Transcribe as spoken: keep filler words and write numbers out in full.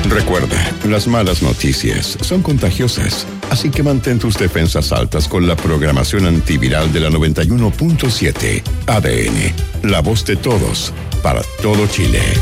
Recuerda, las malas noticias son contagiosas, así que mantén tus defensas altas con la programación antiviral de la noventa y uno punto siete. A D N, la voz de todos, para todo Chile.